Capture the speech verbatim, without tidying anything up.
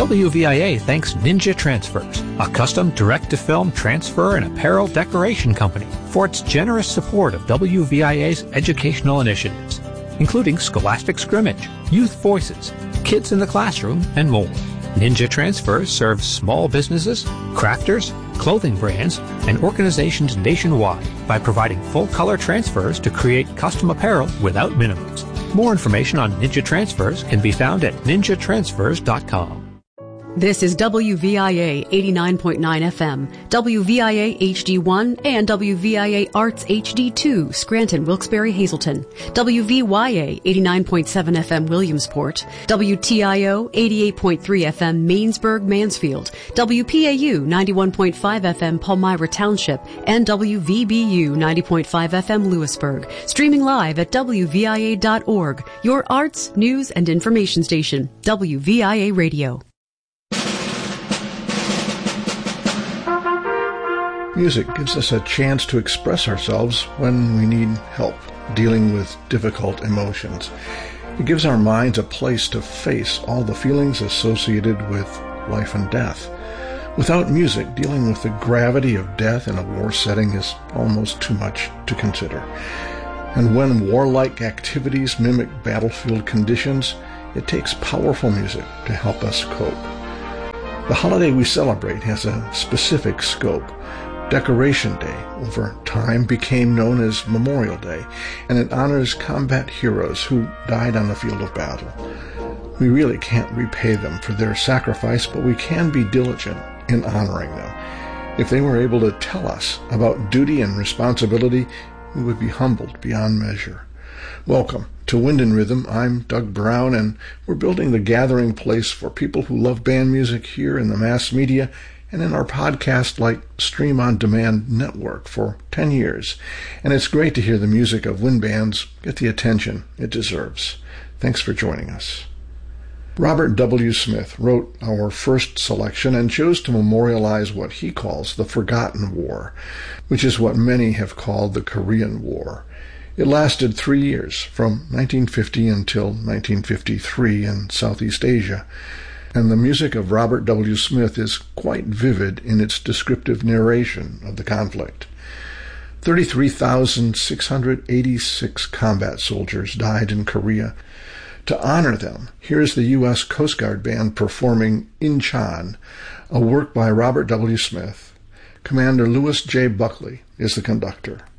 W V I A thanks Ninja Transfers, a custom direct-to-film transfer and apparel decoration company, for its generous support of W V I A's educational initiatives, including Scholastic Scrimmage, Youth Voices, Kids in the Classroom, and more. Ninja Transfers serves small businesses, crafters, clothing brands, and organizations nationwide by providing full-color transfers to create custom apparel without minimums. More information on Ninja Transfers can be found at ninja transfers dot com. This is W V I A eighty-nine point nine F M, W V I A H D one, and W V I A Arts H D two, Scranton, Wilkes-Barre, Hazleton, W V Y A eighty-nine point seven F M, Williamsport, W T I O eighty-eight point three F M, Mainsburg, Mansfield, W P A U ninety-one point five F M, Palmyra Township, and W V B U ninety point five F M, Lewisburg. Streaming live at W V I A dot org, your arts, news, and information station, W V I A Radio. Music gives us a chance to express ourselves when we need help dealing with difficult emotions. It gives our minds a place to face all the feelings associated with life and death. Without music, dealing with the gravity of death in a war setting is almost too much to consider. And when warlike activities mimic battlefield conditions, it takes powerful music to help us cope. The holiday we celebrate has a specific scope. Decoration Day over time became known as Memorial Day, and it honors combat heroes who died on the field of battle. We really can't repay them for their sacrifice, but we can be diligent in honoring them. If they were able to tell us about duty and responsibility, we would be humbled beyond measure. Welcome to Wind and Rhythm. I'm Doug Brown, and we're building the gathering place for people who love band music here in the mass media and in our podcast-like Stream On Demand network for ten years. And it's great to hear the music of wind bands get the attention it deserves. Thanks for joining us. Robert W. Smith wrote our first selection and chose to memorialize what he calls the Forgotten War, which is what many have called the Korean War. It lasted three years, from nineteen fifty until nineteen fifty-three in Southeast Asia. And the music of Robert W. Smith is quite vivid in its descriptive narration of the conflict. thirty-three thousand six hundred eighty-six combat soldiers died in Korea. To honor them, here's the U S Coast Guard Band performing Incheon, a work by Robert W. Smith. Commander Lewis J. Buckley is the conductor.